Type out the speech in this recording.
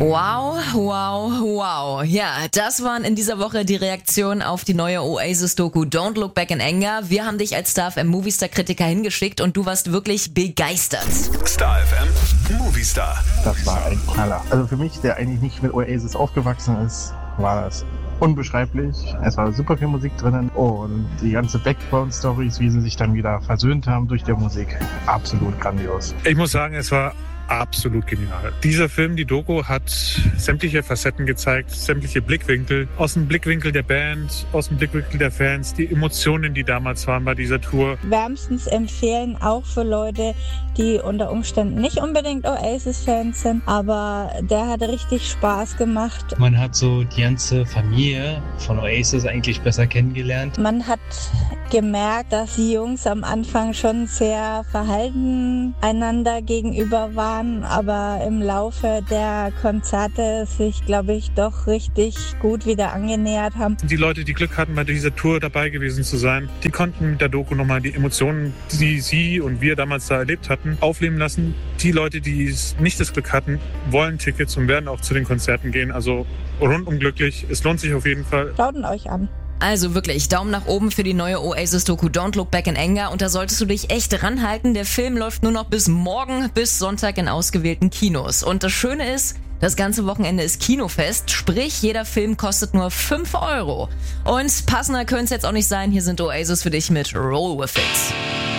Wow, wow, wow. Ja, das waren in dieser Woche die Reaktionen auf die neue Oasis-Doku Don't Look Back in Anger. Wir haben dich als Star FM Movistar-Kritiker hingeschickt und du warst wirklich begeistert. Star FM Movistar. Das war ein Knaller. Also für mich, der eigentlich nicht mit Oasis aufgewachsen ist, war das unbeschreiblich. Es war super viel Musik drinnen und die ganze Background-Stories, wie sie sich dann wieder versöhnt haben durch die Musik, absolut grandios. Ich muss sagen, es war absolut genial. Dieser Film, die Doku, hat sämtliche Facetten gezeigt, sämtliche Blickwinkel. Aus dem Blickwinkel der Band, aus dem Blickwinkel der Fans, die Emotionen, die damals waren bei dieser Tour. Wärmstens empfehlen, auch für Leute, die unter Umständen nicht unbedingt Oasis-Fans sind, aber der hat richtig Spaß gemacht. Man hat so die ganze Familie von Oasis eigentlich besser kennengelernt. Man hat gemerkt, dass die Jungs am Anfang schon sehr verhalten einander gegenüber waren, aber im Laufe der Konzerte sich, glaube ich, doch richtig gut wieder angenähert haben. Die Leute, die Glück hatten, bei dieser Tour dabei gewesen zu sein, die konnten mit der Doku nochmal die Emotionen, die sie und wir damals da erlebt hatten, aufleben lassen. Die Leute, die nicht das Glück hatten, wollen Tickets und werden auch zu den Konzerten gehen. Also rundum glücklich. Es lohnt sich auf jeden Fall. Schaut ihn euch an. Also wirklich, Daumen nach oben für die neue Oasis-Doku Don't Look Back in Anger und da solltest du dich echt ranhalten. Der Film läuft nur noch bis morgen, bis Sonntag in ausgewählten Kinos. Und das Schöne ist, das ganze Wochenende ist Kinofest, sprich jeder Film kostet nur 5 €. Und passender könnte es jetzt auch nicht sein, hier sind Oasis für dich mit Roll With It.